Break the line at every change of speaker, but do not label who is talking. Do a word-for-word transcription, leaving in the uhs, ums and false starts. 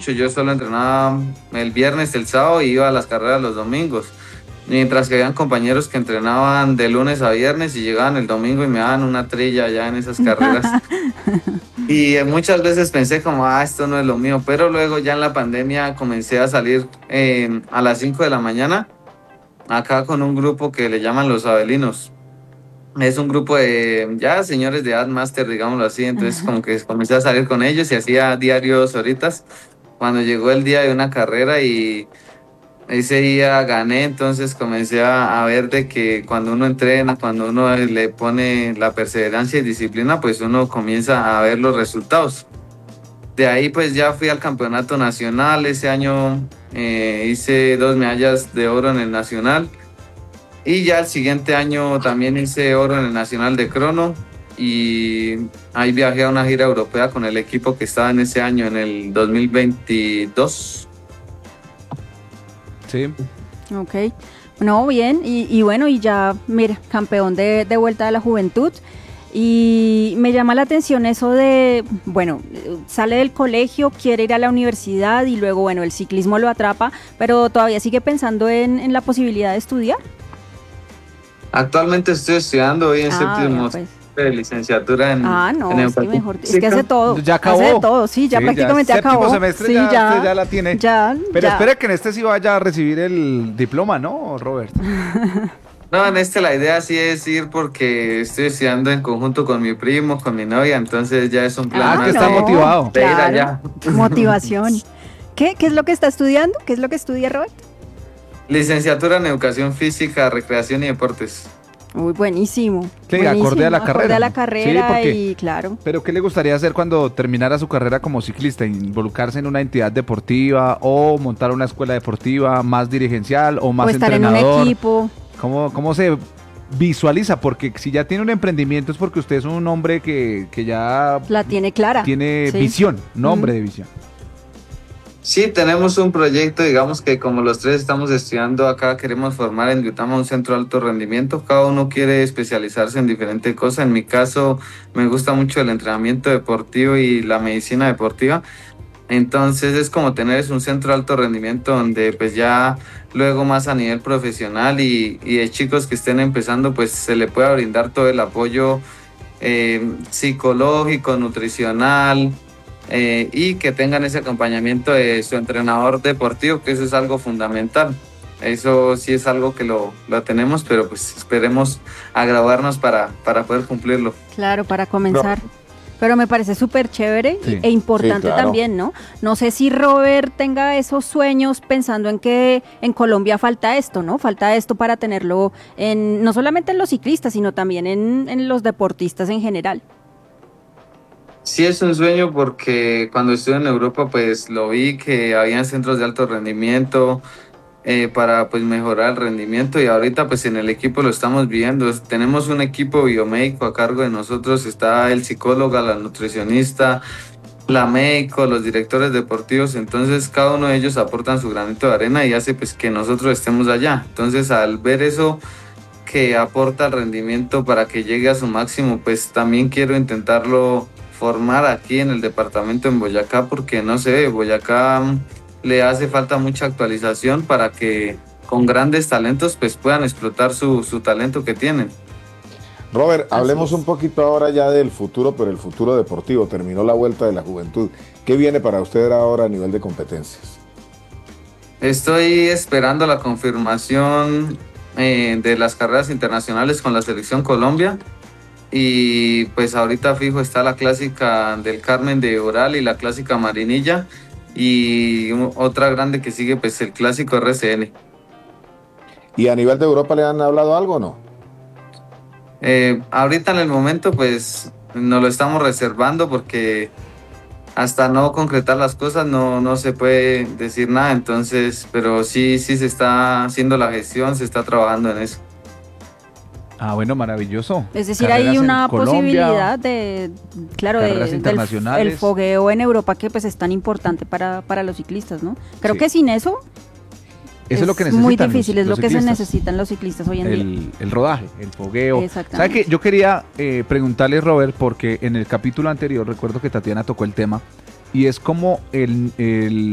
mucho, yo solo entrenaba el viernes, el sábado y iba a las carreras los domingos. Mientras que habían compañeros que entrenaban de lunes a viernes y llegaban el domingo y me daban una trilla ya en esas carreras. Y muchas veces pensé como, ah, esto no es lo mío, pero luego ya en la pandemia comencé a salir eh, a las cinco de la mañana, acá con un grupo que le llaman Los Abelinos. Es un grupo de ya señores de edad máster, digámoslo así, entonces como que comencé a salir con ellos y hacía diarios horitas. Cuando llegó el día de una carrera y ese día gané, entonces comencé a, a ver de que cuando uno entrena, cuando uno le pone la perseverancia y disciplina, pues uno comienza a ver los resultados. De ahí pues ya fui al campeonato nacional, ese año eh, hice dos medallas de oro en el nacional y ya el siguiente año también hice oro en el nacional de crono y ahí viajé a una gira europea con el equipo que estaba en ese año, en el dos mil veintidós.
Sí.
Ok, no, bien, y, y bueno, y ya, mira, campeón de, de Vuelta a la Juventud, y me llama la atención eso de, bueno, sale del colegio, quiere ir a la universidad y luego, bueno, el ciclismo lo atrapa, pero todavía sigue pensando en, en la posibilidad de estudiar.
Actualmente estoy estudiando hoy en
Ah,
séptimo
ya, pues.
de licenciatura en
Ah, no,
en
es que
educación
mejor, es que hace todo,
Ya acabó.
hace de todo, sí, ya
Sí,
prácticamente
ya,
acabó.
Séptimo semestre
Sí,
ya,
ya,
usted ya la tiene.
Ya,
Pero
ya.
espere que en este sí vaya a recibir el diploma, ¿no, Robert?
No, en este la idea sí es ir porque estoy estudiando en conjunto con mi primo, con mi novia, entonces ya es un plan
Ah,
más
que está
de-
motivado.
de ir
claro,
allá.
motivación. ¿Qué? ¿Qué es lo que está estudiando? ¿Qué es lo que estudia, Robert?
Licenciatura en Educación Física, Recreación y Deportes.
Uy, buenísimo.
Sí,
buenísimo,
acorde a la carrera.
Acorde a la
Sí,
carrera
porque-
y claro.
¿Pero qué le gustaría hacer cuando terminara su carrera como ciclista? ¿Involucrarse en una entidad deportiva o montar una escuela deportiva más dirigencial o más
O estar
entrenador?
en un equipo.
¿Cómo, cómo se visualiza? Porque si ya tiene un emprendimiento es porque usted es un hombre que, que ya
La tiene clara.
tiene
Sí.
visión, nombre
Ujú.
de visión.
Sí, tenemos un proyecto, digamos que como los tres estamos estudiando acá, queremos formar en Yutama un centro de alto rendimiento. Cada uno quiere especializarse en diferentes cosas. En mi caso, me gusta mucho el entrenamiento deportivo y la medicina deportiva. Entonces es como tener un centro de alto rendimiento donde pues ya luego más a nivel profesional y, y de chicos que estén empezando, pues se le pueda brindar todo el apoyo eh, psicológico, nutricional, eh, y que tengan ese acompañamiento de su entrenador deportivo, que eso es algo fundamental. Eso sí es algo que lo, lo tenemos, pero pues esperemos a graduarnos para, para poder cumplirlo.
Claro, para comenzar. Pero me parece súper chévere y-
Sí.
e importante
Sí, claro.
también, ¿no? No sé si Robert tenga esos sueños pensando en que en Colombia falta esto, ¿no? Falta esto para tenerlo en no solamente en los ciclistas, sino también en, en los deportistas en general.
Sí es un sueño porque cuando estuve en Europa pues lo vi que había centros de alto rendimiento eh, para pues mejorar el rendimiento y ahorita pues en el equipo lo estamos viendo. Tenemos un equipo biomédico a cargo de nosotros, está el psicólogo, la nutricionista, la médico, los directores deportivos, entonces cada uno de ellos aportan su granito de arena y hace pues que nosotros estemos allá. Entonces al ver eso que aporta el rendimiento para que llegue a su máximo, pues también quiero intentarlo formar aquí en el departamento en Boyacá, porque no sé, Boyacá mm, le hace falta mucha actualización para que con grandes talentos pues puedan explotar su, su talento que tienen.
Robert,
Así
hablemos
es.
un poquito ahora ya del futuro, pero el futuro deportivo. Terminó la Vuelta de la Juventud. ¿Qué viene para usted ahora a nivel de competencias?
Estoy esperando la confirmación eh, de las carreras internacionales con la selección Colombia. Y pues ahorita fijo está la clásica del Carmen de Oral y la clásica Marinilla. Y u- otra grande que sigue pues el clásico R C N.
¿Y a nivel de Europa le han hablado algo o no?
Eh, ahorita en el momento pues nos lo estamos reservando porque hasta no concretar las cosas no, no se puede decir nada. Entonces, pero sí, sí se está haciendo la gestión, se está trabajando en eso.
Ah, bueno, maravilloso.
Es decir,
Carreras
hay
en
una
Colombia,
posibilidad de, claro, de,
carreras
del
internacionales.
el fogueo en Europa que pues es tan importante para, para los ciclistas, ¿no? Creo
Sí.
que sin eso
Eso es lo que necesitan
muy
los-
difícil, es
los
lo que se
ciclistas.
necesitan los ciclistas hoy en día.
El, el rodaje, el fogueo.
Exactamente.
¿Sabe qué? Yo quería eh, preguntarle, Robert, porque en el capítulo anterior recuerdo que Tatiana tocó el tema, y es como el, el